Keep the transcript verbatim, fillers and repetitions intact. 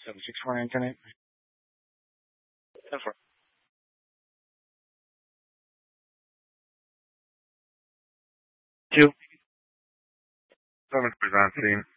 seven six four internet. ten four. Two. Seven percent scene.